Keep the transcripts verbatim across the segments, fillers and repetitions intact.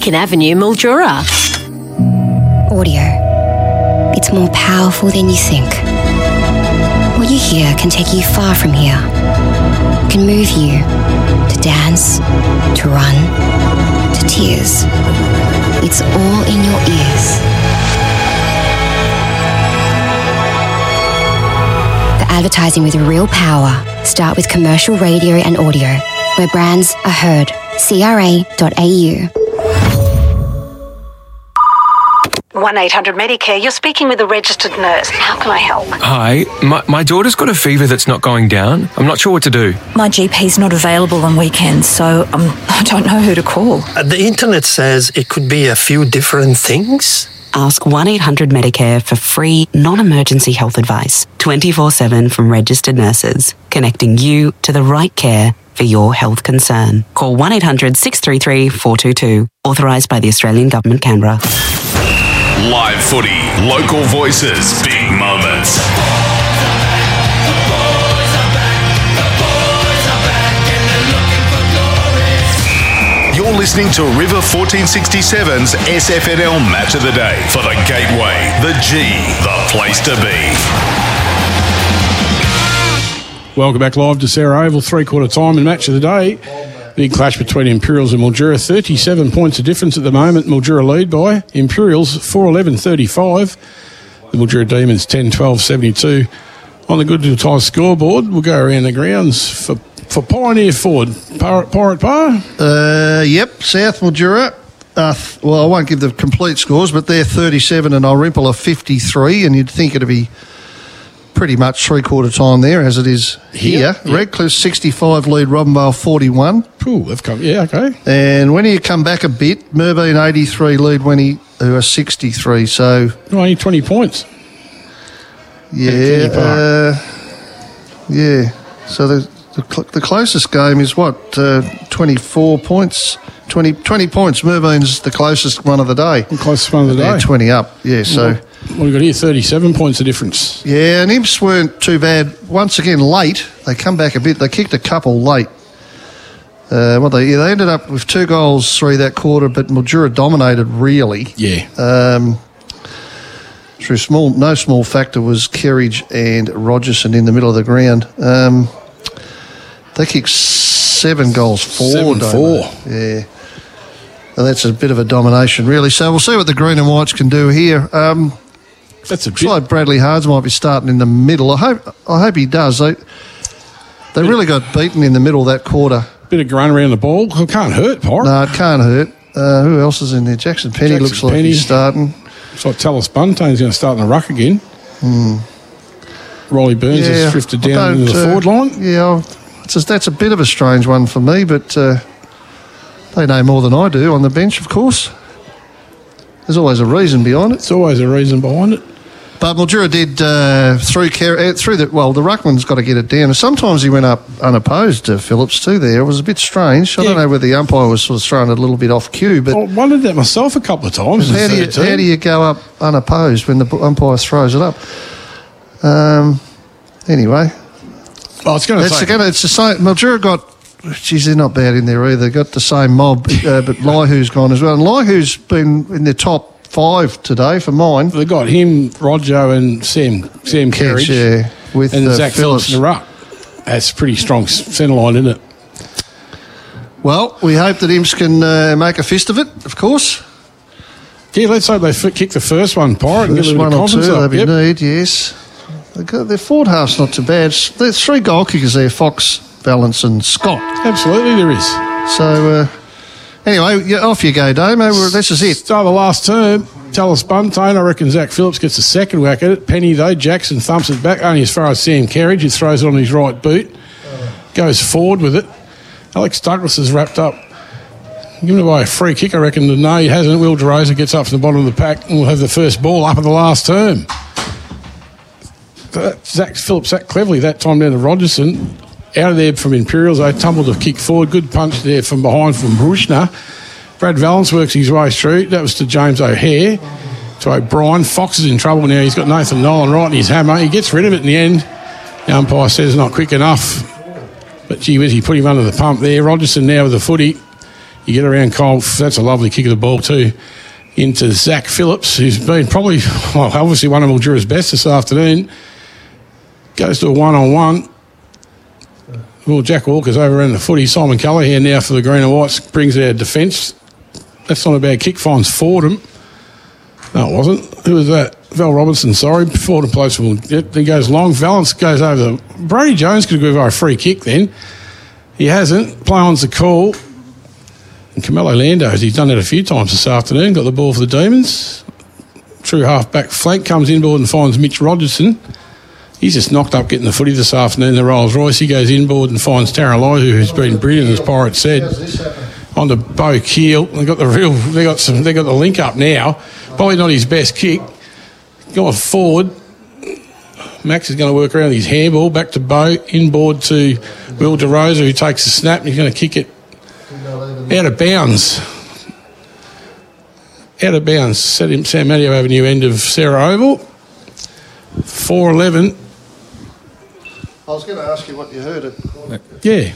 Can Avenue, Mildura. Audio. It's more powerful than you think. What you hear can take you far from here. Can move you to dance, to run, to tears. It's all in your ears. The advertising with real power. Start with commercial radio and audio, where brands are heard. C R A dot A U. one eight hundred Medicare, you're speaking with a registered nurse. How can I help? Hi, my, my daughter's got a fever that's not going down. I'm not sure what to do. My G P's not available on weekends, so um, I don't know who to call. Uh, the internet says it could be a few different things. Ask one eight hundred Medicare for free, non-emergency health advice, twenty-four seven from registered nurses, connecting you to the right care for your health concern. Call one eight hundred six three three four two two. Authorised by the Australian Government, Canberra. Live footy, local voices, big moments. You're listening to River fourteen sixty-seven's S F N L Match of the Day for the Gateway, the G, the place to be. Welcome back live to Sarah Oval, three-quarter time in Match of the Day. Big clash between Imperials and Mildura. thirty-seven points of difference at the moment. Mildura lead by Imperials four eleven thirty-five. The Mildura Demons ten twelve seventy-two. On the Goodwill Ties scoreboard, we'll go around the grounds for, for Pioneer Ford. Pirate, Pirate Par? Uh, yep, South Mildura. Uh, well, I won't give the complete scores, but they're thirty-seven and Dalrymple are fifty-three, and you'd think it'd be pretty much three-quarter time there, as it is here. Yep. Redcliffe sixty-five lead, Robinvale forty-one. Ooh, they've come, yeah, okay. And when you come back a bit, Merbein eighty-three lead, Wenny, who are sixty-three, so... Oh, only twenty points. Yeah, uh, yeah. So the, the cl- the closest game is what, uh, twenty-four points? twenty, twenty points. Merbein's the closest one of the day. The closest one of the They're day. twenty up, yeah, so... What have we got here? thirty-seven points of difference. Yeah, and Imps weren't too bad. Once again, late. They come back a bit. They kicked a couple late. Uh, well, they, yeah, they ended up with two goals, three that quarter, but Mildura dominated really. Yeah. Um, through small, no small factor was Kerridge and Rogerson in the middle of the ground. Um, they kicked seven goals, four. Seven, four. They? Yeah. And that's a bit of a domination, really. So we'll see what the green and whites can do here. Um, That's a Looks bit... like Bradley Hards might be starting in the middle. I hope I hope he does. They they really got beaten in the middle that quarter. Bit of grunt around the ball. It can't hurt, Pirate. No, it can't hurt. Uh, who else is in there? Jackson Penny Jackson looks like Penny. he's starting. Looks like Talis Buntane's going to start in the ruck again. Hmm. Rolly Burns Yeah, has drifted I down into the don't, uh, forward line. Yeah, it's just, that's a bit of a strange one for me, but uh, they know more than I do on the bench, of course. There's always a reason behind it. There's always a reason behind it. But Mildura did uh, through care, uh, through the well. The ruckman's got to get it down. And sometimes he went up unopposed to Phillips too. There it was a bit strange. I Yeah. don't know whether the umpire was sort of throwing it a little bit off cue. But I wondered that myself a couple of times. in how do you thirteen. how do you go up unopposed when the umpire throws it up? Um. Anyway, Oh, it's going to it's take... again. It's the same. Mildura got. Geez, they're not bad in there either. Got the same mob, uh, but Laihu's gone as well. And Laihu's been in the top five today for mine. They got him, Rojo, and Sam Sam Kerridge, yeah, with and uh, Zach Phillips in the ruck. That's pretty strong centre line, isn't it? Well, we hope that Imps can uh, make a fist of it, of course. Yeah, let's hope they f- kick the first one, Pirate, and get a First little one bit or of two confidence up. they Yep. need, yes. They got, their forward half's not too bad. There's three goal kickers there, Fox, Valance and Scott. Absolutely, there is. So, uh, anyway, yeah, off you go, Damo. We're- This is it. Start of the last term. Talis Buntane, I reckon Zach Phillips gets the second whack at it. Penny, though, Jackson thumps it back only as far as Sam Kerridge, who throws it on his right boot. Goes forward with it. Alex Douglas is wrapped up. Given away a free kick, I reckon. No, he hasn't. Will DeRosa gets up from the bottom of the pack and will have the first ball up at the last term. That, Zach Phillips that cleverly that time down to Rogerson. Out of there from Imperials, they tumbled a kick forward. Good punch there from behind from Bruchner. Brad Valance works his way through. That was to James O'Hare. To O'Brien. Fox is in trouble now. He's got Nathan Nolan right in his hammer. He gets rid of it in the end. The umpire says not quick enough. But gee whiz, he put him under the pump there. Rogerson now with the footy. You get around Cole, that's a lovely kick of the ball too, into Zach Phillips, who's been probably, well, obviously one of Mildura's best this afternoon. Goes to a one-on-one. Well, Jack Walker's over around the footy. Simon Callaghan now for the Green and Whites brings their defence. That's not a bad kick, finds Fordham. No, it wasn't. Who was that? Val Robinson, sorry. Fordham plays for him. Yep, he goes long. Valance goes over the... Brody Jones could give over a free kick then. He hasn't. Play on's the call. And Camelo Landos, he's done that a few times this afternoon. Got the ball for the Demons. True half-back flank comes inboard and finds Mitch Rogerson. He's just knocked up getting the footy this afternoon, the Rolls Royce. He goes inboard and finds Taralai, who's been brilliant, as Pirate said. On to Bo Keel. They got the real, they got some, they got the link up now. Probably not his best kick. Going forward. Max is going to work around his handball. Back to Bo. Inboard to Will DeRosa, who takes the snap and he's going to kick it out of bounds. Out of bounds. Set him Sam Madio Avenue end of Sarah Oval. four eleven. I was going to ask you what you heard at... Yeah.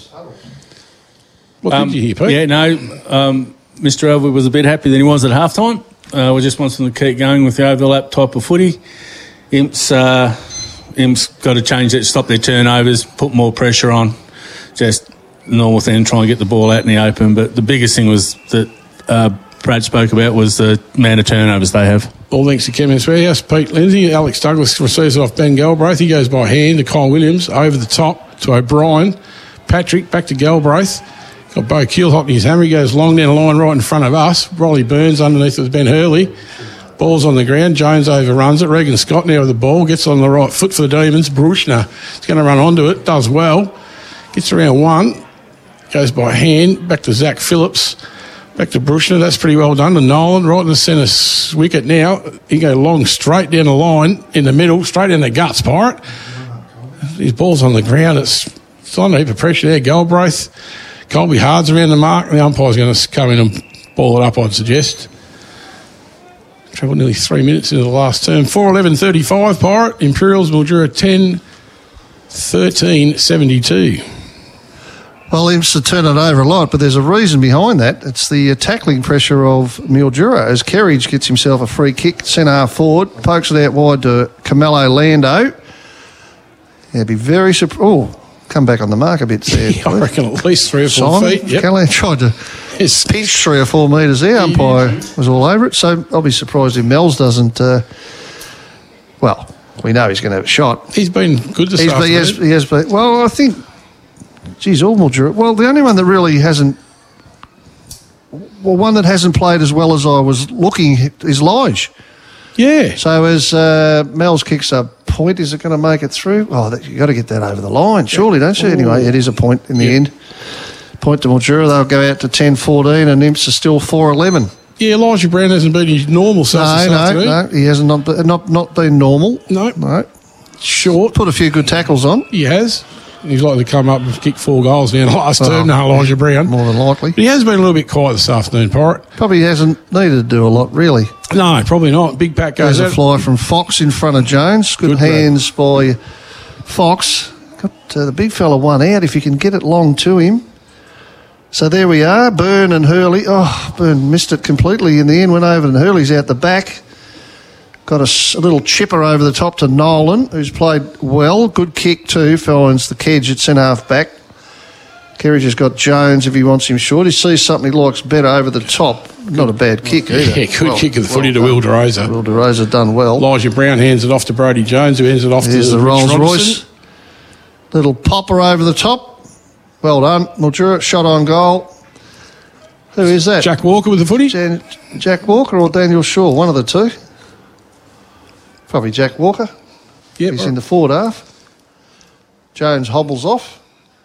What um, did you hear, Pete? Yeah, no, um, Mister Elwood was a bit happier than he was at halftime. Uh, we just want them to keep going with the overlap type of footy. Imps, uh, Imps got to change that, stop their turnovers, put more pressure on. Just normal thing, try and get the ball out in the open. But the biggest thing was that uh, Brad spoke about was the amount of turnovers they have. All thanks to Kevin's Warehouse. Pete Lindsay, Alex Douglas receives it off Ben Galbraith. He goes by hand to Kyle Williams, over the top to O'Brien. Patrick back to Galbraith. Got Bo Keel hopping his hammer. He goes long down the line right in front of us. Rolly Burns underneath with Ben Hurley. Ball's on the ground. Jones overruns it. Regan Scott now with the ball. Gets on the right foot for the Demons. Bruchner is going to run onto it. Does well. Gets around one. Goes by hand. Back to Zach Phillips. Back to Bruchner. That's pretty well done to Nolan. Right in the centre wicket now. He go long straight down the line in the middle. Straight in the guts, Pirate. His ball's on the ground. It's, it's on a heap of pressure there. Galbraith. Colby Hard's around the mark. The umpire's going to come in and ball it up, I'd suggest. Travelled nearly three minutes into the last term. four eleven thirty-five, Pirate. Imperials, Mildura ten thirteen seventy-two. Well, Imps to turn it over a lot, but there's a reason behind that. It's the uh, tackling pressure of Mildura as Kerridge gets himself a free kick, centre half forward, pokes it out wide to Camelo Lando. Yeah, be very surprised. Oh, come back on the mark a bit there. Yeah, I reckon at least three or four Simon, feet. Yep. Callahan tried to Yes. pinch three or four metres there. Umpire was all over it. So I'll be surprised if Mel's doesn't. Uh, well, we know he's going to have a shot. He's been good this He's been, afternoon. he, has, he has been. Well, I think. Geez, all Mildura. Well, the only one that really hasn't. Well, one that hasn't played as well as I was looking is Lige. Yeah. So as uh, Mel's kicks a point, is it going to make it through? Oh, that, you got to get that over the line, surely, don't you? Anyway, it is a point in the Yeah. end. Point to Mildura. They'll go out to ten fourteen, and Imps are still four eleven. Yeah, Elijah Brown hasn't been his normal self No, this no, afternoon. no. He hasn't not, be- not not been normal. No. No. Short. Put a few good tackles on. He has. He's likely to come up and kick four goals now in the last Oh, term, no, Elijah Brown. More than likely. But he has been a little bit quiet this afternoon, Pirate. Probably hasn't needed to do a lot, really. No, probably not. Big Pat goes There's a out. fly from Fox in front of Jones. Good, Good hands by Fox. Got uh, the big fella one out if you can get it long to him. So there we are. Byrne and Hurley. Oh, Byrne missed it completely in the end. Went over and Hurley's out the back. Got a, s- a little chipper over the top to Nolan, who's played well. Good kick too. Finds the Kedge at centre half back. Kerridge has got Jones if he wants him short. He sees something he likes better over the top. Not a bad kick either. Yeah, good Well- kick of the footy to well Will done. DeRosa. Will DeRosa done well. Elijah Brown hands it off to Brody Jones, who hands it off Here's to the Rich Rolls Robertson. Royce. Little popper over the top. Well done. Mildura, shot on goal. Who is that? Jack Walker with the footy. Jan- Jack Walker or Daniel Shaw? One of the two. Probably Jack Walker. Yep. He's in the forward half. Jones hobbles off.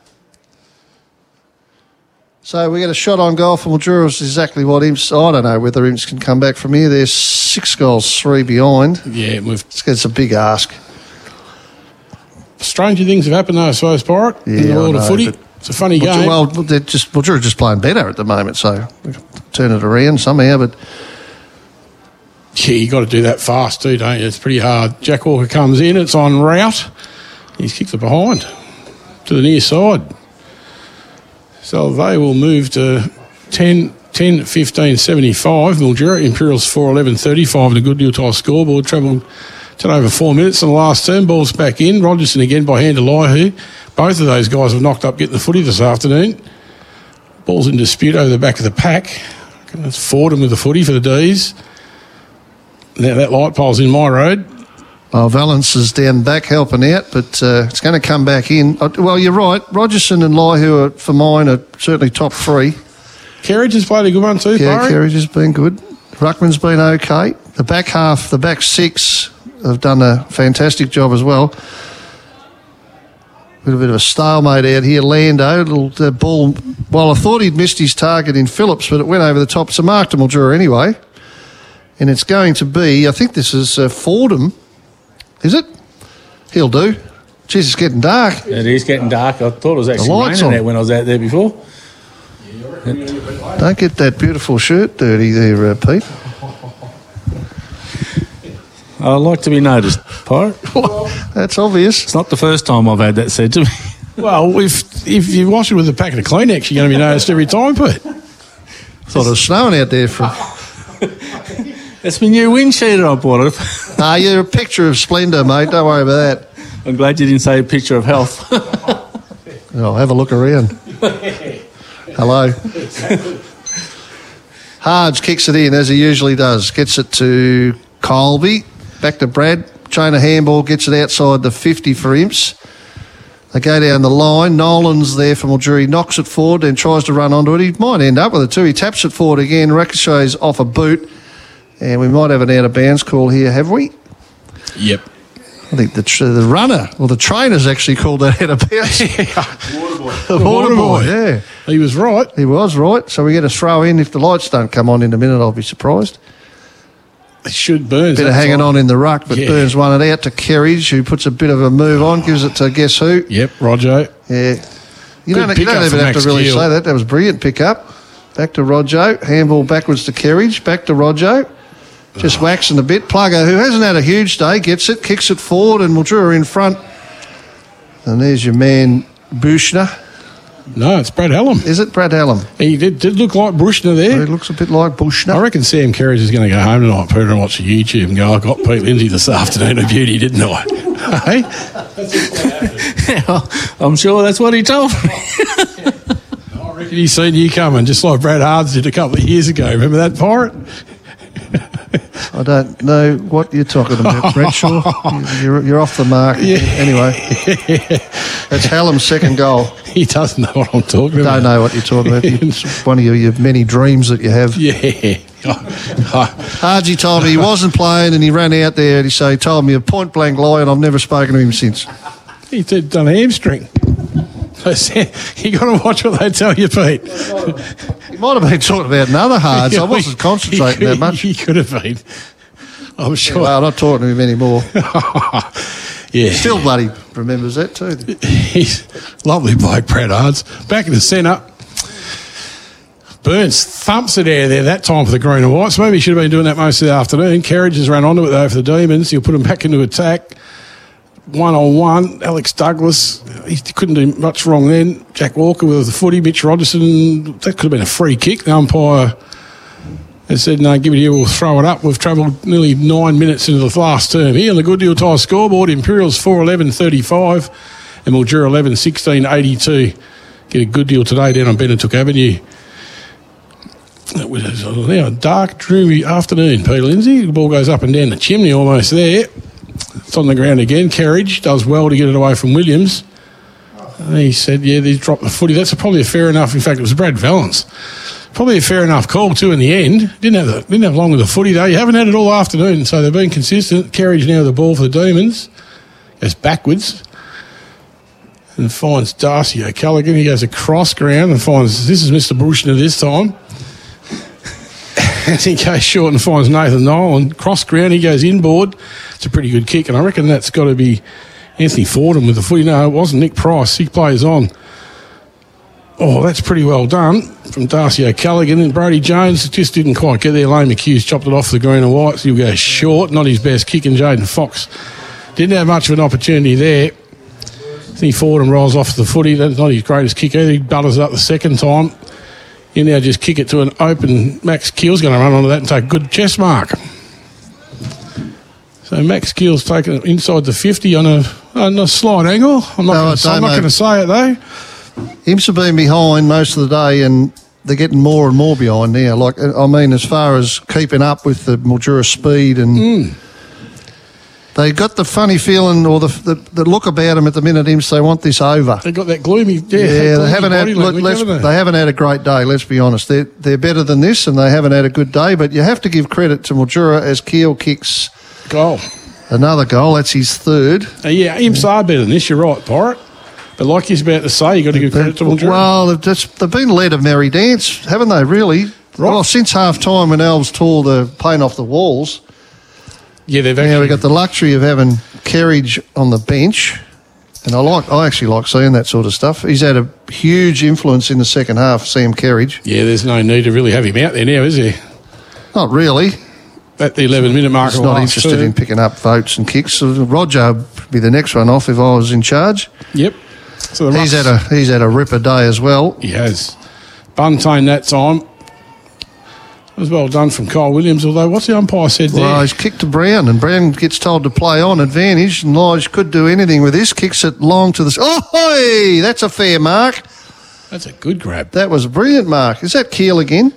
So we get a shot on goal from Mildura. It's exactly what Imps... I don't know whether Imps can come back from here. They're six goals, three behind. Yeah, we've It's, it's a big ask. stranger things have happened though, I suppose, Pirate, in Yeah, the world I of know, footy. but- It's a funny Well, game. Well, they're just Mildura just playing better at the moment, so we can turn it around somehow. But Yeah, you got to do that fast too, don't you? It's pretty hard. Jack Walker comes in. It's on route. He's kicked it behind to the near side. So they will move to ten ten fifteen seventy-five. Mildura, Imperials four eleven thirty-five and a good deal tie scoreboard. Travelled ten over four minutes in the last turn. Ball's back in. Rogerson again by hand to Laihu. Both of those guys have knocked up getting the footy this afternoon. Ball's in dispute over the back of the pack. That's Fordham with the footy for the D's. Now that light pole's in my road. Oh, Valence is down back helping out, but uh, it's going to come back in. Uh, well, you're right. Rogerson and Laihu, are, for mine, are certainly top three. Kerridge has played a good one too, Yeah, Barry. Kerridge has been good. Ruckman's been okay. The back half, the back six have done a fantastic job as well. A bit of a stalemate out here. Lando, little uh, ball. Well, I thought he'd missed his target in Phillips, but it went over the top. It's a mark to Mildura anyway. And it's going to be, I think this is uh, Fordham. Is it? He'll do. Jeez, it's getting dark. It is getting dark. I thought it was actually lights raining on. out when I was out there before. Don't get that beautiful shirt dirty there, uh, Pete. I like to be noticed, Pirate. That's obvious. It's not the first time I've had that said to me. Well, if if you wash it with a packet of Kleenex, you're going to be noticed every time, Pete. Thought it was snowing out there for... It's my new wind cheater I bought it. Nah, you're a picture of splendour, mate. Don't worry about that. I'm glad you didn't say a picture of health. Oh, have a look around. Hello. Hards kicks it in, as he usually does. Gets it to Colby. Back to Brad. Chain of handball gets it outside the fifty for Imps. They go down the line. Nolan's there for Mildura. He knocks it forward and tries to run onto it. He might end up with it too. He taps it forward again. Ricochets off a boot. And we might have an out-of-bounds call here, have we? Yep. I think the tr- the runner, or the trainer's actually called that out-of-bounds. The water boy, yeah. He was right. He was right. So we get a throw in. If the lights don't come on in a minute, I'll be surprised. It should Burns. Bit of hanging time. on in the ruck, but Yeah. Burns won it out to Kerridge, who puts a bit of a move on, gives it to guess who? Yep, Roger. Yeah. You Good don't, you don't pick-up even from have to Max really Gill. say that. That was a brilliant pick-up. Back to Rojo. Handball backwards to Kerridge. Back to Rojo. Just waxing a bit. Plugger, who hasn't had a huge day, gets it, kicks it forward, and Mildura in front. And there's your man, Bushner. No, it's Brad Hallam. Is it Brad Hallam? He did, did look like Bushner there. It looks a bit like Bushner. I reckon Sam Kerridge is going to go home tonight, Peter, and watch the YouTube and go, I got Pete Lindsay this afternoon, a beauty, didn't I? Hey? Yeah, I'm sure that's what he told me. I reckon he's seen you coming, just like Brad Hards did a couple of years ago. Remember that, Pirate? I don't know what you're talking about, Bradshaw. You're, you're off the mark. Yeah. Anyway, that's Hallam's second goal. He doesn't know what I'm talking about. Don't know what you're talking about. It's one of your, your many dreams that you have. Yeah. Hardy told me he wasn't playing and he ran out there and he, so he told me a point blank lie and I've never spoken to him since. He did done a hamstring. I said, you got to watch what they tell you, Pete. He might have been talking about another Hards. I wasn't concentrating he, that much. He could have been. I'm sure. Well, I'm not talking to him anymore. Yeah. Still bloody remembers that too. He's lovely bloke, Brad Hards. Back in the centre. Burns thumps it out of there that time for the green and white. So maybe he should have been doing that most of the afternoon. Kerridge has run onto it though for the Demons. He'll put him back into attack. One on one. Alex Douglas, he couldn't do much wrong then. Jack Walker with the footy. Mitch Rogerson, that could have been a free kick. The umpire has said, no, give it here, we'll throw it up. We've travelled nearly nine minutes into the last term here on the Good Deal Tyre scoreboard. Imperials four eleven thirty-five and Mildura eleven sixteen eighty-two. Get a good deal today down on Benettook Avenue. It was now a dark, dreary afternoon, Peter Lindsay. The ball goes up and down the chimney almost there. It's on the ground again. Kerridge does well to get it away from Williams. And he said, yeah, they dropped the footy. That's probably a fair enough. In fact, it was Brad Valence. Probably a fair enough call too in the end. Didn't have the, didn't have long with the footy though. You haven't had it all afternoon, so they've been consistent. Kerridge now the ball for the Demons. Goes backwards and finds Darcy O'Callaghan. He goes across ground and finds, this is Mister Bushner this time. As he goes short and finds Nathan Nolan. Cross ground, he goes inboard. It's a pretty good kick, and I reckon that's got to be Anthony Fordham with the footy. No, it wasn't Nick Price. He plays on. Oh, that's pretty well done from Darcy O'Callaghan. And Brody Jones just didn't quite get there. Lane McHughes chopped it off the green and white, so he'll go short. Not his best kick, and Jaden Fox didn't have much of an opportunity there. Anthony Fordham rolls off the footy. That's not his greatest kick either. He butters it up the second time. You now just kick it to an open. Max Keel's going to run onto that and take a good chest mark. So Max Keel's taken it inside the fifty on a, on a slight angle. I'm not No, I going don't, to say it though. Imps have been behind most of the day, and they're getting more and more behind now. Like, I mean, as far as keeping up with the Mildura speed, and Mm. they got the funny feeling or the, the the look about them at the minute. Imps, they want this over. They've got that gloomy, yeah, Yeah, that they gloomy haven't had body look, language, let's, haven't they? they? haven't had a great day. Let's be honest. They're they're better than this, and they haven't had a good day. But you have to give credit to Mildura as Keel kicks Goal. another goal. That's his third. Uh, yeah, Imps are better than this. You're right, Pirate. But like he's about to say, you got to give credit to Mildura. Well, they've, just, they've been led a merry dance, haven't they? Really? Right. Well, since half time when Elves tore the paint off the walls. Yeah, they've Now actually. we've got the luxury of having Kerridge on the bench, and I like. I actually like seeing that sort of stuff. He's had a huge influence in the second half, Sam Kerridge. Yeah, there's no need to really have him out there now, is there? Not really. At the eleven minute mark. He's of the not last interested term. in picking up votes and kicks. So Roger would be the next one off if I was in charge. Yep. So the He's Rucks- had a he's had a ripper day as well. He has. Buntain that time. It was well done from Kyle Williams, although what's the umpire said there? Well, he's kicked to Brown, and Brown gets told to play on advantage, and Lige could do anything with this. Kicks it long to the... Oh, hey, that's a fair mark. That's a good grab. That was a brilliant mark. Is that Keel again?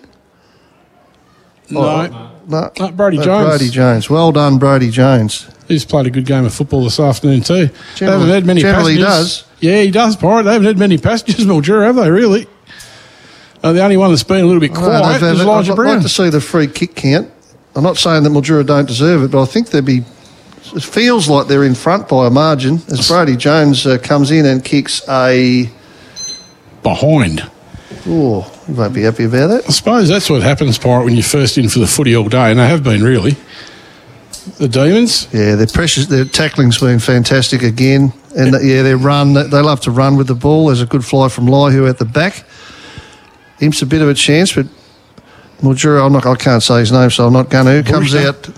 No. Oh, no. No, Brody No, Jones. Brody Jones. Well done, Brody Jones. He's played a good game of football this afternoon too. they Generally- haven't had many generally passengers. does. Yeah, he does, Pirate. They haven't had many passengers, Mildura, have they, really? Uh, the only one that's been a little bit I don't know, quiet they've- is I'd Elijah like Brown. to see the free kick count. I'm not saying that Mildura don't deserve it, but I think they'd be... It feels like they're in front by a margin as Brody Jones uh, comes in and kicks a... Behind. Oh, you won't be happy about that. I suppose that's what happens, Pirate, when you're first in for the footy all day, and they have been, really. The Demons. Yeah, their pressures, their tackling's been fantastic again, and yeah, their run. They love to run with the ball. There's a good fly from Laihu at the back. Imps a bit of a chance, but Mildura, I'm not. I can't say his name, so I'm not going to. Comes Bushner. out.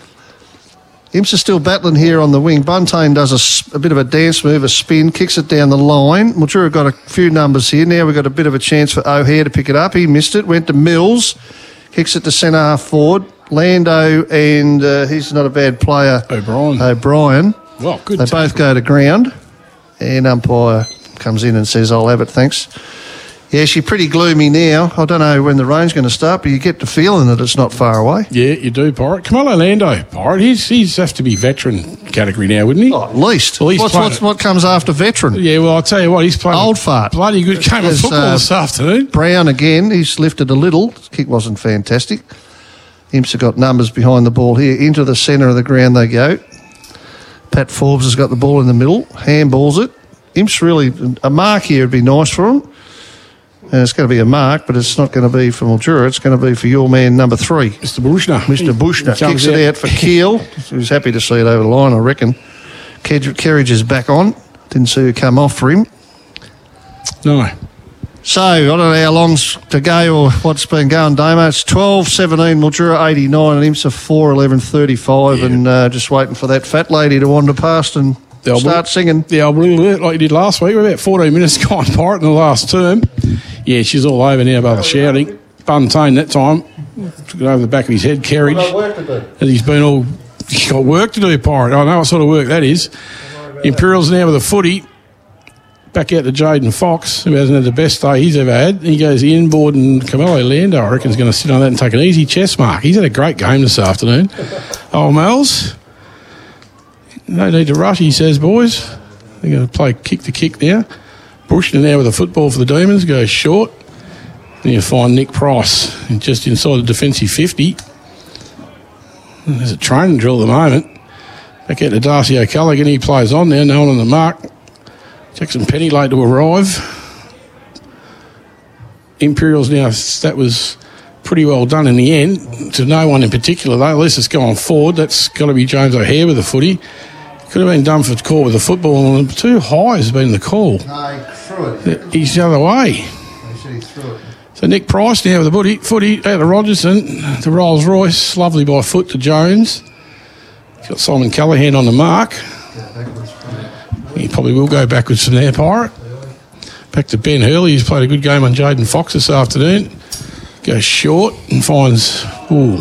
Imps are still battling here on the wing. Buntain does a, s- a bit of a dance move, a spin, kicks it down the line. Mildura got a few numbers here. Now we've got a bit of a chance for O'Hare to pick it up. He missed it. Went to Mills, kicks it to centre half forward. Lando and uh, he's not a bad player. O'Brien. O'Brien. Well, good They tackle. both go to ground, and umpire comes in and says, "I'll have it, thanks." Yeah, she's pretty gloomy now. I don't know when the rain's going to start, but you get the feeling that it's not far away. Yeah, you do, Pirate. Camilo Lando, Pirate. He's he's have to be veteran category now, wouldn't he? Oh, at least. Well, he's what's, playing what's, it. what comes after veteran? Yeah, well, I'll tell you what, he's playing Old a fart. bloody good game of There's, football uh, this afternoon. Brown again. He's lifted a little. Kick wasn't fantastic. Imps have got numbers behind the ball here. Into the centre of the ground they go. Pat Forbes has got the ball in the middle. Handballs it. Imps really... A mark here would be nice for him. And it's going to be a mark, but it's not going to be for Mildura. It's going to be for your man, number three. Mister Bushner. Mister Bushner He comes kicks it out for Keel. He was happy to see it over the line, I reckon. Ker- Kerridge is back on. Didn't see it come off for him. No. So, I don't know how long's to go or what's been going, Damo. It's twelve seventeen, Mildura eighty-nine, and Imps are four eleven thirty-five, Yeah. and uh, just waiting for that fat lady to wander past and They'll start bl- singing. Yeah, I'll believe it like you did last week. We're about fourteen minutes gone, Pirate, in the last term. Yeah, she's all over now by the shouting. Buntain that time. Took it over the back of his head, Kerridge. And he's been all... He's got work to do, Pirate. I know what sort of work that is. Imperials now with a footy. Back out to Jaden Fox, who hasn't had the best day he's ever had. He goes inboard, and Camilo Lando, I reckon, is going to sit on that and take an easy chest mark. He's had a great game this afternoon. Oh, Mels. No need to rush, he says, boys. They're going to play kick to kick now. Bushner now with the football for the Demons, goes short. Then you find Nick Price just inside the defensive fifty. There's a training drill at the moment. Back out to Darcy O'Callaghan. He plays on there, no one on the mark. Jackson Penny late to arrive. Imperials now, that was pretty well done in the end. To no one in particular, though. At least it's going forward. That's got to be James O'Hare with the footy. Could have been done for the call with the football, and too high has been the call. No, he threw it. He's the other way. He said he threw it. So Nick Price now with the footy, footy out to Rogerson, to Rolls Royce, lovely by foot to Jones. He's got Simon Callahan on the mark. He probably will go backwards from there, Pirate. Back to Ben Hurley, who's played a good game on Jaden Fox this afternoon. Goes short and finds... Ooh.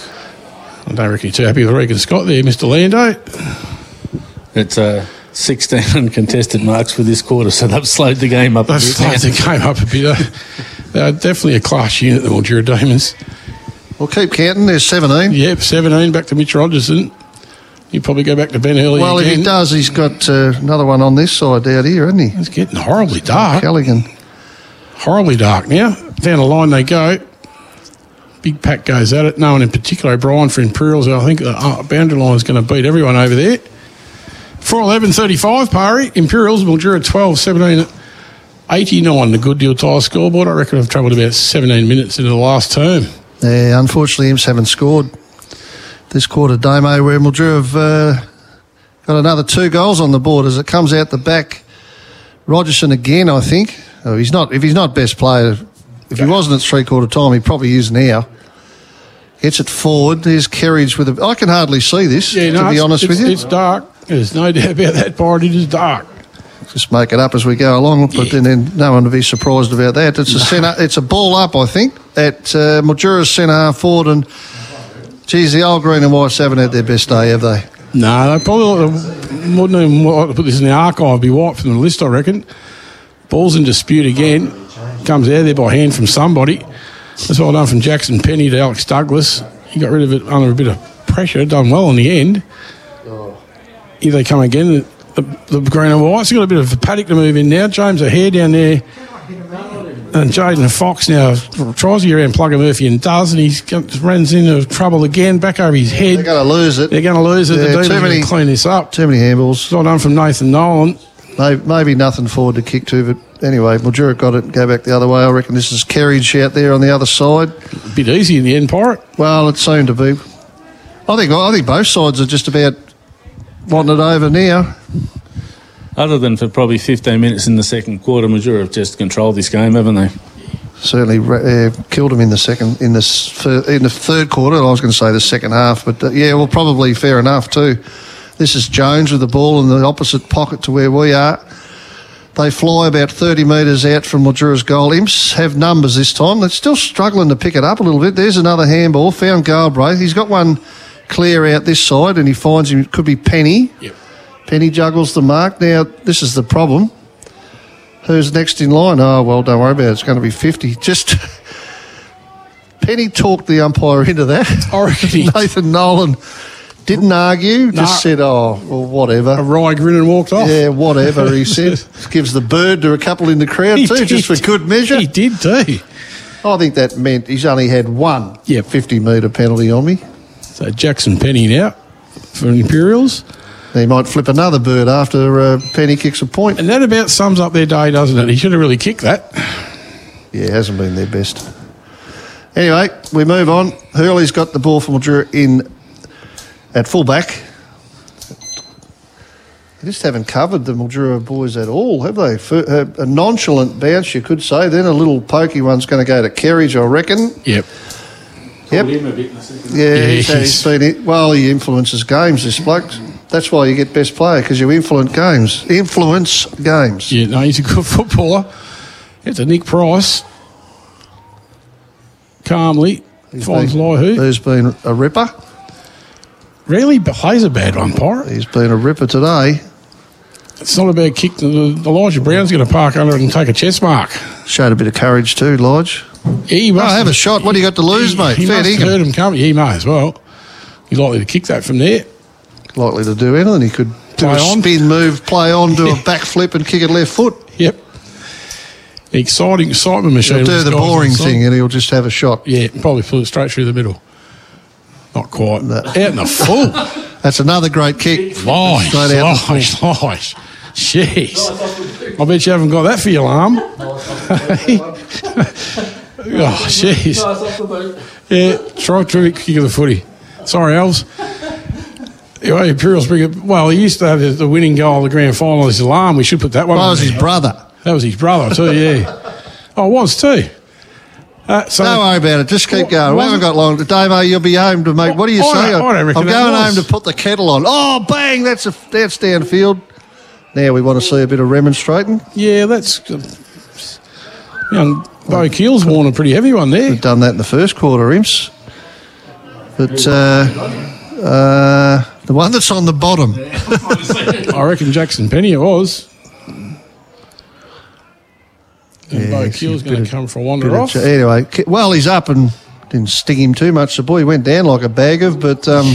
I don't reckon he's too happy with Regan Scott there, Mister Lando. It's uh, sixteen uncontested marks for this quarter, so they've slowed the game up a They've bit. slowed the game up a bit. They're definitely a class unit, the Mildura Demons. We'll keep counting. There's seventeen. Yep, seventeen, back to Mitch Rogerson. He'll probably go back to Ben Hurley Well, again. if he does, he's got uh, another one on this side out here, hasn't he? It's getting horribly dark. Callaghan. Horribly dark now. Down the line they go. Big pack goes at it. No one in particular. O'Brien for Imperials. I think the uh, boundary line is going to beat everyone over there. four eleven thirty-five, Pari. Imperials, Mildura twelve seventeen eighty-nine. The Good Deal Tyre scoreboard. I reckon I've travelled about seventeen minutes into the last term. Yeah, unfortunately, Imps haven't scored this quarter, Damo, where Mildura have uh, got another two goals on the board as it comes out the back. Rogerson again, I think. Oh, he's not. If he's not best player, if he wasn't at three-quarter time, he probably is now. Gets it forward. There's Kerridge with a... I can hardly see this, Yeah, no, to be it's- honest it's- with you. It's dark. There's no doubt about that, Pari. It is dark. Just make it up as we go along, but then, then no one to be surprised about that. It's a centre, it's a ball up, I think, at uh, Mildura's centre half forward, and geez, the old green and whites haven't had their best day, have they? No, they probably wouldn't even like to put this in the archive, be wiped from the list, I reckon. Ball's in dispute again. Comes out there by hand from somebody. That's well done from Jackson Penny to Alex Douglas. He got rid of it under a bit of pressure, done well in the end. Here they come again, the, the, the green and whites. They've got a bit of a paddock to move in now. James O'Hare down there. And Jaden Fox now tries to get around Plugger Murphy and does, and he runs into trouble again, back over his head. They're going to lose it. They're going to lose it. Yeah, the Demons too are going many- to clean this up. Too many handballs. Well done from Nathan Nolan. Maybe, maybe nothing forward to kick to, but anyway, Mildura got it, go back the other way. I reckon this is Kerridge out there on the other side. A bit easy in the end, Pirate. Well, it's soon to be. I think I think both sides are just about wanting it over now. Other than for probably fifteen minutes in the second quarter, Mildura have just controlled this game, haven't they? Certainly uh, killed them in the second, in the s- fir- in the third quarter. I was going to say the second half, but uh, yeah, well, probably fair enough too. This is Jones with the ball in the opposite pocket to where we are. They fly about thirty metres out from Mildura's goal. Imps have numbers this time. They're still struggling to pick it up a little bit. There's another handball. Found Galbraith. He's got one clear out this side, and he finds him. It could be Penny. Yep. Penny juggles the mark. Now, this is the problem. Who's next in line? Oh, well, don't worry about it. It's going to be fifty. Just... Penny talked the umpire into that. I reckon he- Nathan Nolan didn't argue, just Nah. said, oh, well, whatever. A wry grin and walked off. Yeah, whatever, he said. Gives the bird to a couple in the crowd He too, did. just for good measure. He did too. I think that meant he's only had one Yep. fifty-metre penalty on me. So Jackson Penny now for Imperials. He might flip another bird after uh, Penny kicks a point. And that about sums up their day, doesn't it? He should have really kicked that. Yeah, it hasn't been their best. Anyway, we move on. Hurley's got the ball from Mildura in at fullback. They just haven't covered the Mildura boys at all, have they? For, uh, a nonchalant bounce, you could say. Then a little pokey one's going to go to Kerridge, I reckon. Yep. Yep. Him a bit in the second. Yeah, Yeah, he's, he's- he's been it. Well, he influences games, this bloke. That's why you get best player, because you influence games. Influence games. Yeah, no, he's a good footballer. It's a Nick Price. Calmly He's finds been- Laihu. Who's been a ripper? Rarely plays a bad one, Pirate. He's been a ripper today. It's not a bad kick. Elijah Brown's going to park under it and take a chest mark. Showed a bit of courage too, Lodge. Yeah, he Oh, must have a shot. What do you got to lose, he, mate? He Fair must have dinkum. heard him coming. Yeah, he may as well. He's likely to kick that from there. Likely to do anything. He could do Play a on. spin move, play on, do a backflip and kick it left foot. Yep. The exciting excitement machine. He'll do with the guys on boring side. thing and he'll just have a shot. Yeah, probably pull it straight through the middle. Not quite. No. Out in the full. That's another great kick. Lies, Straight out the lies, lies. Jeez. I bet you haven't got that for your alarm. Oh, jeez. Yeah, try terrific kick of the footy. Sorry, Elves. Anyway, Imperials bring it. Well, he used to have the, the winning goal of the grand final as his alarm. We should put that one That on was there. his brother. That was his brother, too, yeah. Oh, it was, too. Uh, so Don't worry about it. Just keep What- going. We haven't got long. Damo, you'll be home to make. What do you I say? don't- I don't reckon I'm it going was. home to put the kettle on. Oh, bang! That's a that's downfield. Now we want to see a bit of remonstrating. Yeah, that's uh, young Bo Keel's worn a pretty heavy one there. We've done that in the first quarter, Imps. But uh, uh, the one that's on the bottom. I reckon Jackson Penny it was. And Yeah, Bo he's Keel's a going bit to come for a Bit wander of off. ch- Anyway, Ke- well, he's up and didn't sting him too much. The boy went down like a bag of, but um,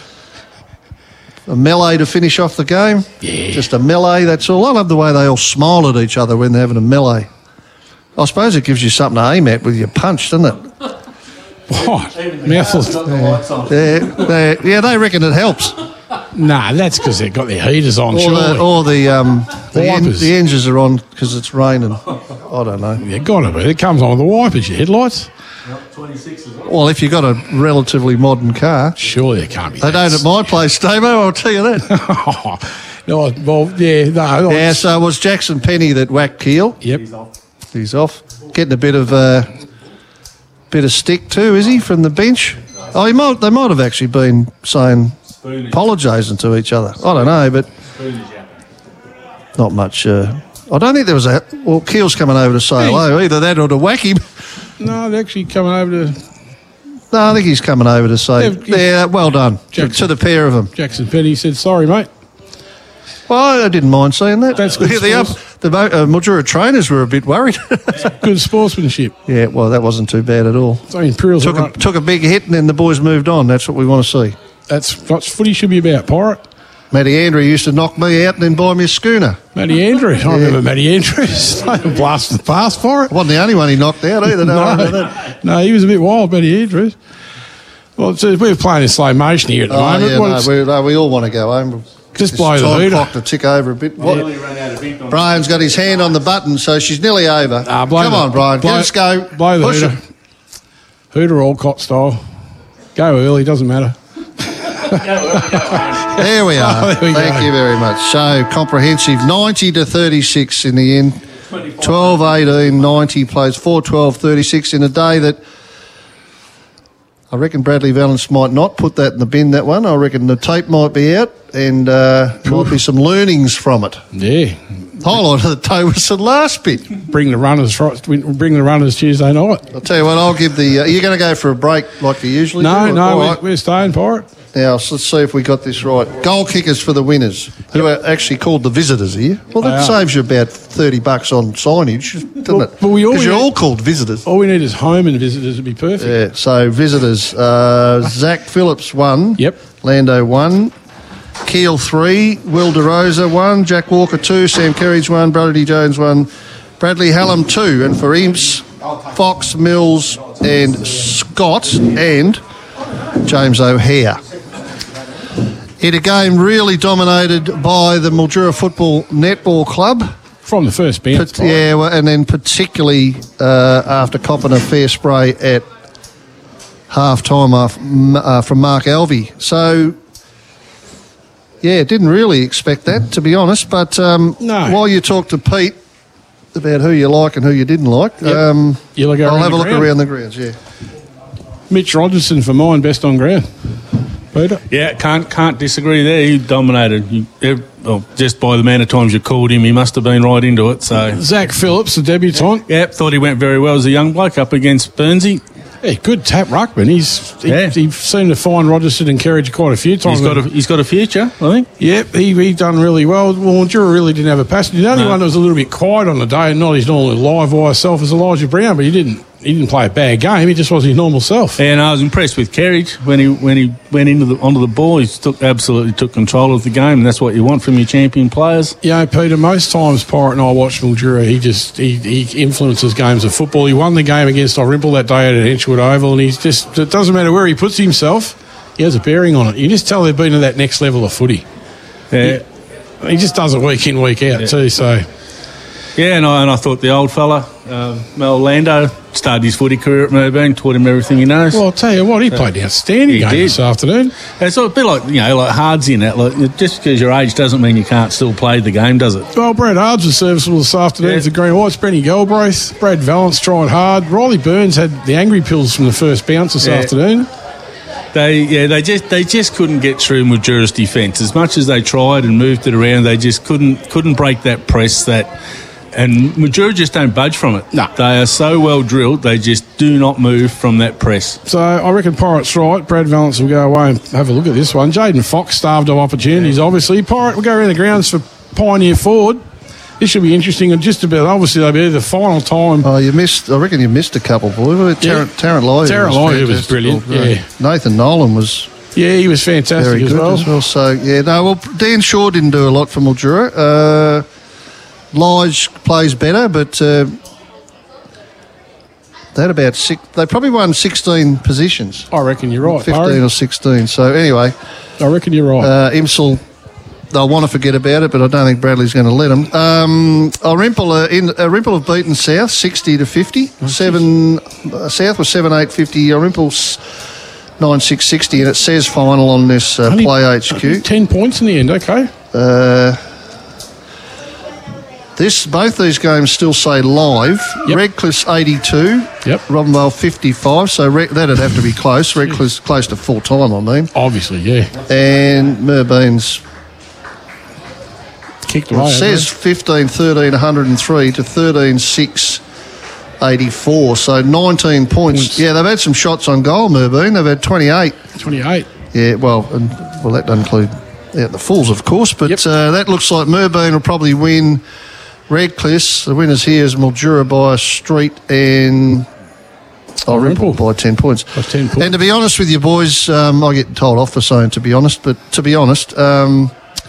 a melee to finish off the game. Yeah. Just a melee, that's all. I love the way they all smile at each other when they're having a melee. I suppose it gives you something to aim at with your punch, doesn't it? What? Mouthful. Yeah, they, yeah, they reckon it helps. Nah, that's because they've got their heaters on, Or surely. the, or the, um, the, en- Wipers. the engines are on because it's raining. I don't know. Yeah, got to be. It comes on with the wipers, your headlights. Well, if you've got a relatively modern car, Surely it can't be. they that. don't at my place, Damo, I'll tell you that. No, well, yeah, no. Yeah, so it was Jackson Penny that whacked Keel. Yep. He's off. Getting a bit of uh, bit of stick too, is he, from the bench? Oh, he might. They might have actually been saying, apologising to each other. I don't know, but not much. Uh, I don't think there was a. Well, Keel's coming over to say hello. Either that or to whack him. No, they're actually coming over to No, I think he's coming over to say, Yeah, yeah, well done to, Jackson. to the pair of them. Jackson Penny. Said, sorry, mate. Well, I didn't mind seeing that. That's good the, the, up, sports. the Mo- uh, Mildura trainers were a bit worried. Good sportsmanship. Yeah, well, that wasn't too bad at all. So Imperials Took are a, run- took a big hit and then the boys moved on. That's what we want to see. That's what footy should be about, Pirate. Matty Andrew used to knock me out and then buy me a schooner. Matty Andrews. I remember Matty Andrews. Blasted the pass for it. Wasn't the only one he knocked out either. No, I know that. no, he was a bit wild, Matty Andrews. Well, so we're playing in slow motion here at the Oh, moment. yeah, What no, it's- we, no, we all want to go home. Just It's blow the time hooter. clock to tick over a bit. What? Brian's got his hand on the button, so she's nearly over. Ah, blow Come the- on, Brian. blow- Let us go. Blow the Push hooter. it. Hooter Alcott style. Go early, doesn't matter. There we are. Oh, there we Thank go. you very much. So comprehensive, ninety to thirty-six in the end. twelve eighteen, ninety plays four twelve thirty-six in a day that I reckon Bradley Valance might not put that in the bin, that one. I reckon the tape might be out and uh, might be some learnings from it. Yeah. Highlight of the day was the last bit. Bring the runners. Fri- Bring the runners Tuesday night. I'll tell you what, I'll give the... Uh, are you going to go for a break like you usually No, do? no, All we're, right. we're staying, Pirate. Now, so let's see if we got this right. Goal kickers for the winners, who are actually called the visitors here. Well, that They are. saves you about thirty bucks on signage, doesn't Well, it? but we all- Because you're all called visitors. All we need is home and visitors to be perfect. Yeah, so visitors. Uh, Zach Phillips, one. Yep. Lando, one. Keel, three. Will DeRosa, one. Jack Walker, two. Sam Kerridge, one. Brody Jones, one. Bradley Hallam, two. And for Imps, Fox, Mills and Scott and James O'Hare. In a game really dominated by the Mildura Football Netball Club. From the first bounce. But, yeah, well, and then particularly uh, after copping a fair spray at half time off, uh, from Mark Alvey. So, yeah, didn't really expect that, to be honest. But um, No. while you talk to Pete about who you like and who you didn't like, Yep. um, You look I'll around have the a look ground. around the grounds, yeah. Mitch Rogerson for mine, best on ground. Peter? Yeah, can't can't disagree there. He dominated. He, ev- well, just by the amount of times you called him, he must have been right into it. So, Zach Phillips, the debutant. yeah, thought he went very well as a young bloke up against Burnsy. Yeah, good tap ruckman. He's he, Yeah. he seemed to find Rogerson and Kerridge quite a few times. He's got a he's got a future, I think. Yep, he he done really well. Well, Mildura really didn't have a passenger. The only No. one that was a little bit quiet on the day and not his normal live wire self was Elijah Brown, but he didn't he didn't play a bad game. He just wasn't his normal self. And I was impressed with Kerridge when he when he went into the onto the ball. He took absolutely took control of the game, and that's what you want from your champion players. You know, Peter, most times Pirate and I watch Mildura, he just he, he influences games of football. He won the game against Dalrymple that day at Henchwood Oval, and he's just it doesn't matter where he puts himself, he has a bearing on it. You just tell they've been to that next level of footy. Yeah, He just does it week in, week out Yeah. too. So yeah, and I, and I thought the old fella um, Mel Lando started his footy career at Melbourne, taught him everything he knows. well, I'll tell you what, he played an outstanding He game did. this afternoon. It's a bit like, you know, like Hards in that. Like, just because your age doesn't mean you can't still play the game, does it? Well, Brad Hards was serviceable this afternoon Yeah. for the Green Whites. Brenny Galbraith, Brad Valance tried hard. Riley Burns had the angry pills from the first bounce this Yeah. afternoon. They yeah they just they just couldn't get through Mildura's defence as much as they tried and moved it around. They just couldn't couldn't break that press that and Mildura just don't budge from it. No. They are so well drilled, they just do not move from that press. So I reckon Pirate's right. Brad Valance will go away and have a look at this one. Jaden Fox starved of opportunities, obviously. Pirate will go around the grounds for Pioneer Ford. This should be interesting, and just about obviously they'll be the final time. Oh, you missed. I reckon you missed a couple, boy. Tarrant, Yeah. Tarrant Lyon. Tarrant Lyon was brilliant. Yeah. Nathan Nolan was. Yeah, he was fantastic Very as good well. as well. So yeah, no. Well, Dan Shaw didn't do a lot for Mildura. Uh, Lige plays better, but uh, they had about six. They probably won sixteen positions. I reckon you're right. Fifteen Barry. or sixteen. So anyway, I reckon you're right. uh, Imsel. They'll want to forget about it, but I don't think Bradley's going to let them. Um, Orimple, uh, in, Orimple have beaten South sixty to fifty. Seven uh, South was seven eight fifty. Orimple's nine six sixty, and it says final on this uh, Only- Play H Q. Ten points in the end. Okay. Uh, this both these games still say live. Yep. Redcliffe's eighty-two. Yep. Robinvale fifty-five. So Re- that'd have to be close. Redcliffe's close to full time, I mean. Obviously, yeah. And Merbean's. Kicked Well, away. it says fifteen thirteen one hundred three to thirteen six eighty-four, so nineteen points. Points. Yeah, they've had some shots on goal, Merbean. They've had twenty-eight. twenty-eight. Yeah, well, and well, that doesn't include out the Fulls, of course, but Yep. uh, that looks like Merbean will probably win Redcliffe. The winners here is Mildura by a street and oh, Rimple Rimple. by ten points. By ten points. And to be honest with you, boys, um, I get told off for saying to be honest, but to be honest, um,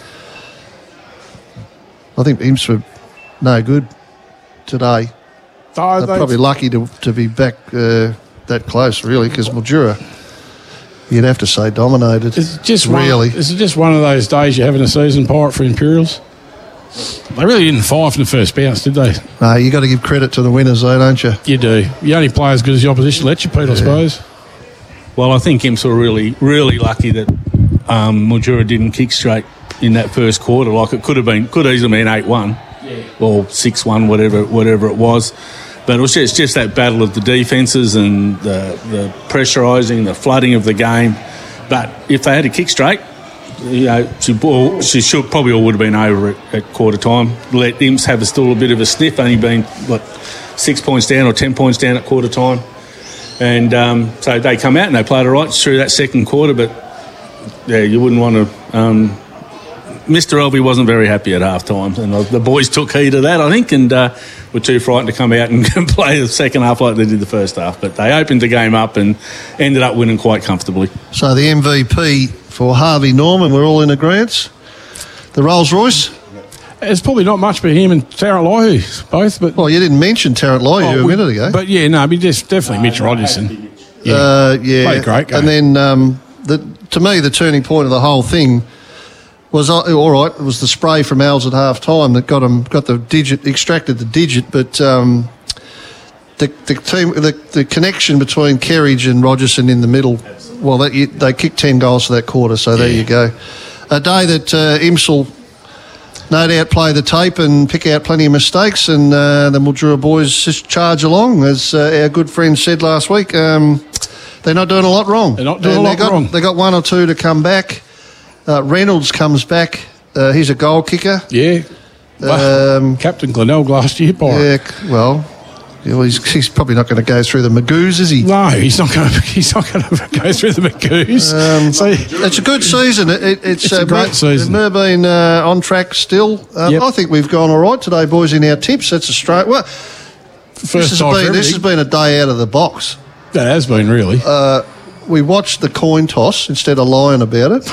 I think Imps were no good today. Oh, They're they- probably lucky to to be back uh, that close, really, because Mildura, you'd have to say, dominated. It's just really. One, it's just one of those days you have in a season, Pirate for Imperials. They really didn't fire from the first bounce, did they? No, you got to give credit to the winners, though, don't you? You do. You only play as good as the opposition lets you, Pete, I suppose. Well, I think Imps were really, really lucky that um, Mildura didn't kick straight in that first quarter. Like it could have been, could easily been eight one or six one, whatever, whatever it was. But it was just, just that battle of the defences and the, the pressurising, the flooding of the game. But if they had a kick straight, you know, she, well, she should probably all would have been over at, at quarter time. Let Imps have a, still a bit of a sniff, only been what six points down or ten points down at quarter time. And um, so they come out and they played all right through that second quarter. But yeah, you wouldn't want to. Um, Mister Elvey wasn't very happy at half time, and the boys took heed of that, I think, and uh, were too frightened to come out and play the second half like they did the first half. But they opened the game up and ended up winning quite comfortably. So the M V P for Harvey Norman, we're all in agreement. The Rolls Royce. It's probably not much for him and Tarrant Lohu, both. But Well, you didn't mention Tarrant Loyu Oh, a we- minute ago. But yeah, no, but just definitely Mitch Rogerson. Yeah, Uh, yeah, Played great game. and then um, the, to me, the turning point of the whole thing was uh, all right. It was the spray from Al's at half time that got him got the digit extracted the digit, but um, the the team the, the connection between Kerridge and Rogerson in the middle. Well, that, you, they kicked ten goals for that quarter, so there Yeah. you go. A day that uh, Imsel no doubt play the tape and pick out plenty of mistakes, and uh, the Mildura boys just charge along, as uh, our good friend said last week. Um, they're not doing a lot wrong. They're not doing And a they lot got, wrong. They got one or two to come back. Uh, Reynolds comes back. Uh, he's a goal kicker. Yeah. Um, Captain Glenelg last year, Pirate. yeah, c- well, yeah, well, he's, he's probably not going to go through the Magoos, is he? No, he's not going to. He's not going to go through the Magoos. Um, so, It's a good season. It, it, it's It's a great season. Merbean uh, on track still. Um, Yep. I think we've gone all right today, boys, in our tips. That's a straight. Well, first this has, time for been, this has everything. been a day out of the box. That has been really. Uh, we watched the coin toss instead of lying about it.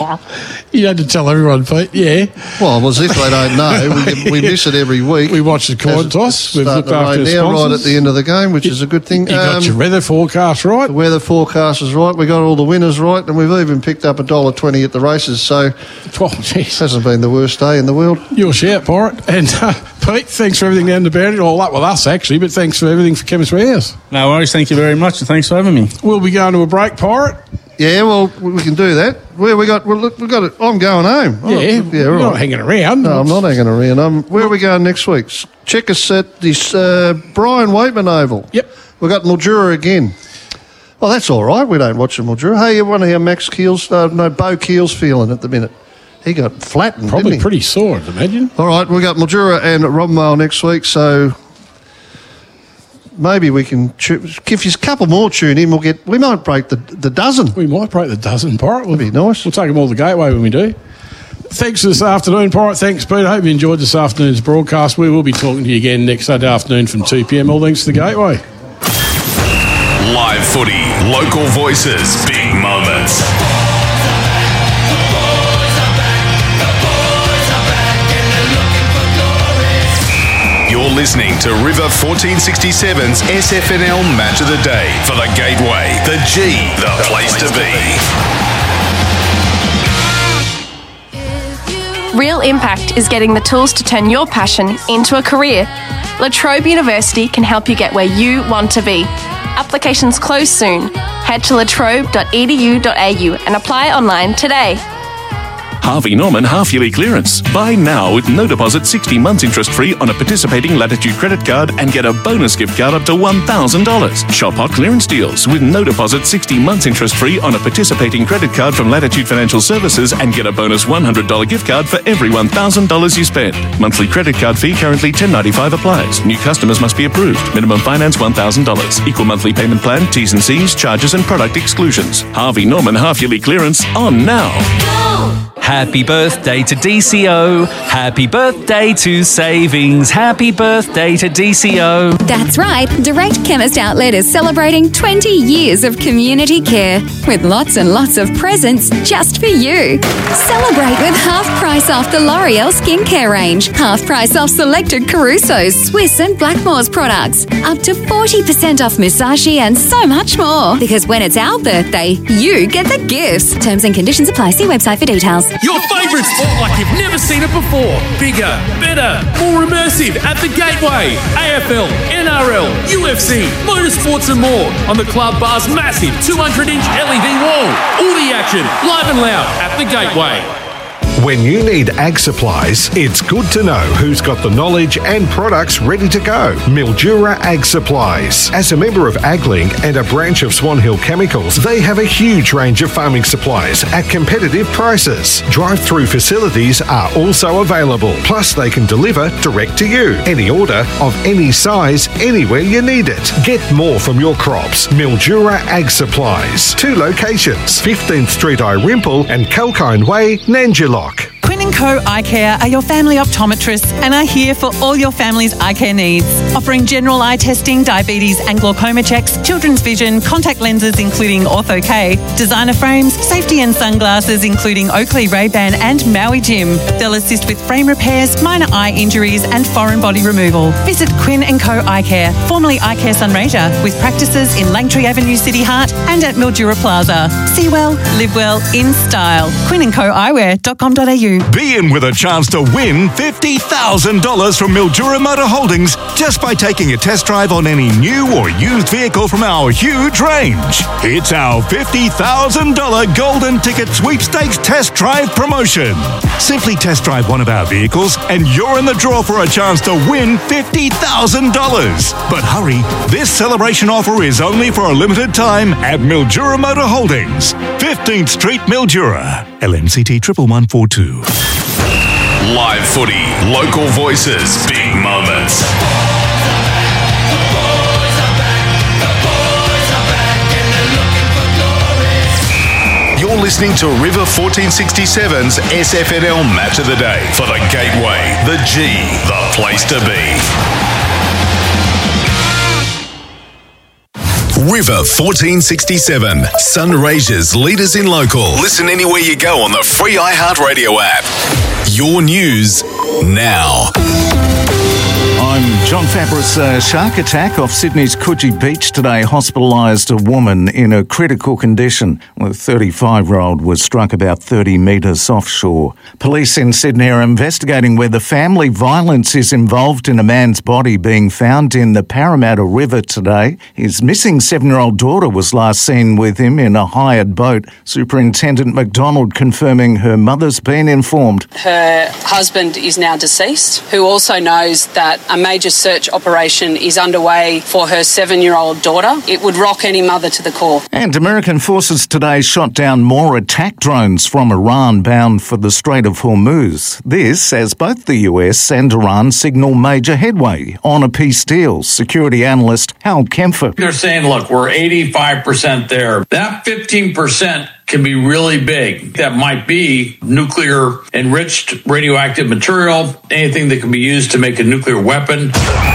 You had to tell everyone, Pete. Yeah. Well, as if they don't know. We, we miss it every week. We watched the coin As toss. it's We've starting looked to after rain the now, right sponsors. at the end of the game, which is a good thing. You got Um, your weather forecast right. The weather forecast is right. We got all the winners right, and we've even picked up a dollar twenty at the races. So it Oh, jeez. hasn't been the worst day in the world. Your shout, Pirate. And uh, Pete, thanks for everything down the boundary. All that with us, actually, but thanks for everything for Chemist Warehouse. No worries, thank you very much, and thanks for having me. We'll be going to a break, Pirate. Yeah, well, we can do that. Where we got? Well, look, we got it. I'm going home. Oh, Yeah. yeah, You're right. not hanging around. No, I'm not hanging around. Um, where are we going next week? S- Check us at this uh, Brian Waitman Oval. Yep. We got Mildura again. Well, that's all right. We don't watch the Mildura. Hey, you wonder how Max Keel's, uh, no, Bo Keel's feeling at the minute? he got flattened, Probably didn't he? pretty sore, I'd imagine. All right, we've got Mildura and Romwell next week, so maybe we can, tu- if you a couple more tune in, we'll get, we might break the the dozen. We might break the dozen, Pirate. We'll, That'd be nice. We'll take them all to the Gateway when we do. Thanks for this afternoon, Pirate. Thanks, Pete. I hope you enjoyed this afternoon's broadcast. We will be talking to you again next Saturday afternoon from two p.m. All thanks to the Gateway. Live footy, local voices, big moments. You're listening to River fourteen sixty-seven's S F N L Match of the Day for the Gateway, the G, the place to be. Real Impact is getting the tools to turn your passion into a career. La Trobe University can help you get where you want to be. Applications close soon. Head to latrobe dot e d u dot a u and apply online today. Harvey Norman half-yearly clearance. Buy now with no deposit, sixty months interest-free on a participating Latitude credit card and get a bonus gift card up to one thousand dollars. Shop hot clearance deals with no deposit, sixty months interest-free on a participating credit card from Latitude Financial Services and get a bonus one hundred dollars gift card for every one thousand dollars you spend. Monthly credit card fee currently ten dollars ninety-five applies. New customers must be approved. Minimum finance one thousand dollars. Equal monthly payment plan, T's and C's, charges and product exclusions. Harvey Norman half-yearly clearance on now. Happy birthday to D C O. Happy birthday to Savings. Happy birthday to D C O. That's right. Direct Chemist Outlet is celebrating twenty years of community care with lots and lots of presents just for you. Celebrate with half price off the L'Oreal skincare range, half price off selected Caruso's, Swiss and Blackmore's products, up to forty percent off Musashi and so much more. Because when it's our birthday, you get the gifts. Terms and conditions apply. See website for details. Your favourite sport like you've never seen it before. Bigger, better, more immersive at the Gateway. A F L, N R L, U F C, motorsports and more on the Club Bar's massive two hundred inch L E D wall. All the action, live and loud at the Gateway. When you need ag supplies, it's good to know who's got the knowledge and products ready to go. Mildura Ag Supplies. As a member of AgLink and a branch of Swan Hill Chemicals, they have a huge range of farming supplies at competitive prices. Drive-through facilities are also available. Plus, they can deliver direct to you. Any order of any size, anywhere you need it. Get more from your crops. Mildura Ag Supplies. Two locations, fifteenth Street Irimple and Kalkine Way, Nanjilock. Quinn and Co Eye Care are your family optometrists and are here for all your family's eye care needs. Offering general eye testing, diabetes and glaucoma checks, children's vision, contact lenses including Ortho K, designer frames, safety and sunglasses including Oakley, Ray-Ban and Maui Jim. They'll assist with frame repairs, minor eye injuries and foreign body removal. Visit Quinn and Co Eye Care, formerly Eye Care Sunraysia, with practices in Langtree Avenue City Heart and at Mildura Plaza. See well, live well, in style. quinn and co eyewear dot com dot a u. Be in with a chance to win fifty thousand dollars from Mildura Motor Holdings just by taking a test drive on any new or used vehicle from our huge range. It's our fifty thousand dollars Golden Ticket Sweepstakes Test Drive promotion. Simply test drive one of our vehicles and you're in the draw for a chance to win fifty thousand dollars. But hurry, this celebration offer is only for a limited time at Mildura Motor Holdings, fifteenth Street, Mildura. L M C T one one four two. Live footy, local voices, big moments. You're listening to River fourteen sixty-seven's S F N L Match of the Day for the Gateway, the G, the place to be. River fourteen sixty-seven, Sunraysia's leaders in local. Listen anywhere you go on the free iHeartRadio app. Your news now. I'm John Fabris. A shark attack off Sydney's Coogee Beach today hospitalised a woman in a critical condition. The thirty-five-year-old was struck about thirty metres offshore. Police in Sydney are investigating whether family violence is involved in a man's body being found in the Parramatta River today. His missing seven-year-old daughter was last seen with him in a hired boat. Superintendent McDonald confirming her mother's been informed. Her husband is now deceased, who also knows that a major search operation is underway for her seven-year-old daughter. It would rock any mother to the core. And American forces today shot down more attack drones from Iran bound for the Strait of Hormuz. This as both the U S and Iran signal major headway on a peace deal. Security analyst Hal Kempfer. They're saying, look, we're eighty-five percent there. That fifteen percent can be really big. That might be nuclear enriched radioactive material, anything that can be used to make a nuclear weapon.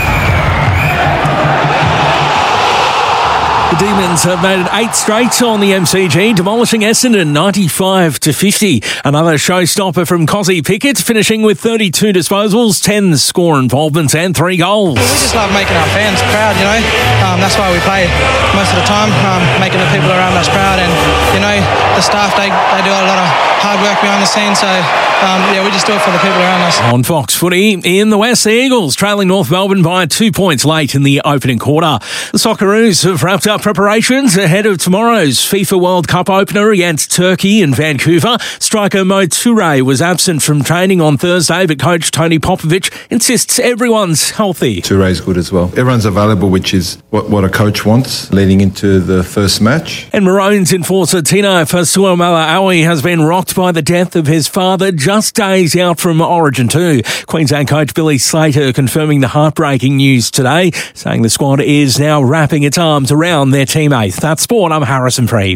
The Demons have made it eight straight on the M C G, demolishing Essendon ninety-five to fifty. Another showstopper from Cozzy Pickett, finishing with thirty-two disposals, ten score involvements and three goals. We just love making our fans proud, you know. Um, that's why we play most of the time, um, making the people around us proud. And, you know, the staff, they, they do a lot of hard work behind the scenes. So, um, yeah, we just do it for the people around us. On Fox Footy, in the West, the Eagles trailing North Melbourne by two points late in the opening quarter. The Socceroos have wrapped up preparations ahead of tomorrow's FIFA World Cup opener against Turkey in Vancouver. Striker Mo Toure was absent from training on Thursday, but coach Tony Popovich insists everyone's healthy. Toure's good as well. Everyone's available, which is what, what a coach wants leading into the first match. And Maroons enforcer Tino Fasuamala-Aui has been rocked by the death of his father just days out from Origin two. Queensland coach Billy Slater confirming the heartbreaking news today, saying the squad is now wrapping its arms around their teammate. That's sport. I'm Harrison Freed.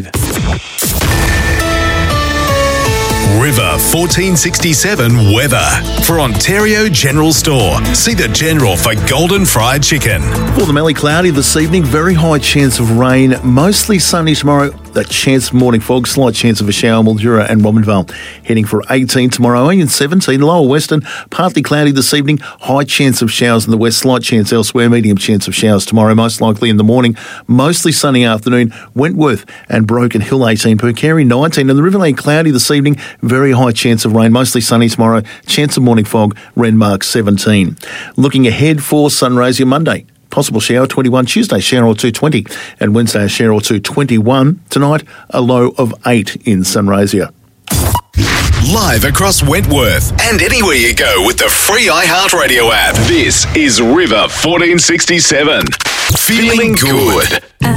River fourteen sixty-seven weather. For Ontario General Store, see the General for golden fried chicken. For the Mallee, cloudy this evening, very high chance of rain, mostly sunny tomorrow. A chance of morning fog, slight chance of a shower, Mildura and Robinvale. Heading for eighteen tomorrow and seventeen, lower western, partly cloudy this evening, high chance of showers in the west, slight chance elsewhere, medium chance of showers tomorrow, most likely in the morning, mostly sunny afternoon, Wentworth and Broken Hill eighteen, Percarry nineteen, and the Riverland cloudy this evening, very high chance of rain, mostly sunny tomorrow, chance of morning fog, Renmark seventeen. Looking ahead for Sunraysia Monday. Possible shower twenty-one, Tuesday shower or two twenty, and Wednesday a shower or two twenty-one. Tonight a low of eight in Sunraysia. Live across Wentworth and anywhere you go with the free iHeartRadio app. This is River fourteen sixty-seven. Feeling good.